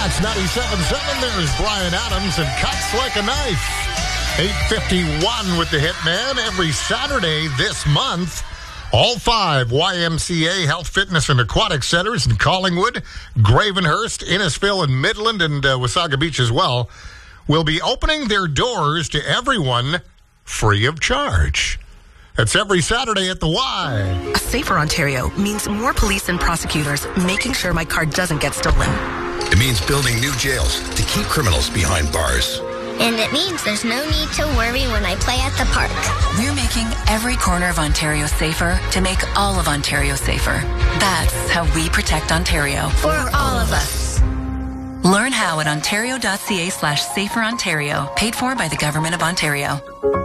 Max 97.7. There's Brian Adams and Cuts Like a Knife. 8:51 with the Hitman every Saturday this month. All 5 YMCA Health, Fitness, and Aquatic Centers in Collingwood, Gravenhurst, Innisfil, and Midland, and Wasaga Beach as well, will be opening their doors to everyone free of charge. That's every Saturday at the Y. A safer Ontario means more police and prosecutors making sure my car doesn't get stolen. It means building new jails to keep criminals behind bars. And it means there's no need to worry when I play at the park. We're making every corner of Ontario safer to make all of Ontario safer. That's how we protect Ontario. For all of us. Learn how at ontario.ca/saferontario. Paid for by the Government of Ontario.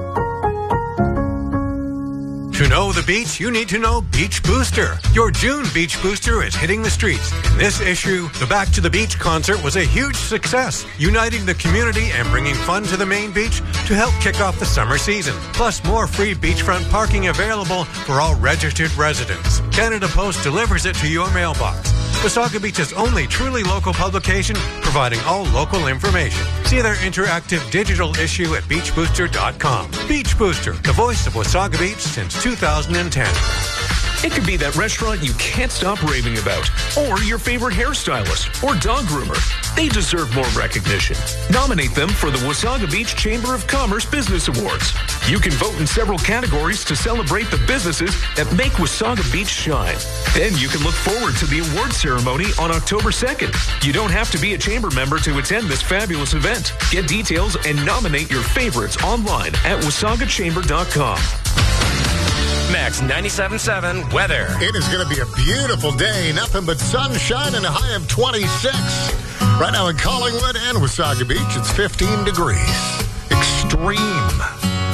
To know the beach, you need to know Beach Booster. Your June Beach Booster is hitting the streets. In this issue, the Back to the Beach concert was a huge success, uniting the community and bringing fun to the main beach to help kick off the summer season. Plus, more free beachfront parking available for all registered residents. Canada Post delivers it to your mailbox. Wasaga Beach's only truly local publication, providing all local information. See their interactive digital issue at beachbooster.com. Beach Booster, the voice of Wasaga Beach since 2010. It could be that restaurant you can't stop raving about, or your favorite hairstylist or dog groomer. They deserve more recognition. Nominate them for the Wasaga Beach Chamber of Commerce Business Awards. You can vote in several categories to celebrate the businesses that make Wasaga Beach shine. Then you can look forward to the award ceremony on October 2nd. You don't have to be a chamber member to attend this fabulous event. Get details and nominate your favorites online at wasagachamber.com. Max 97.7 weather. It is going to be a beautiful day. Nothing but sunshine and a high of 26. Right now in Collingwood and Wasaga Beach, it's 15 degrees. Extreme.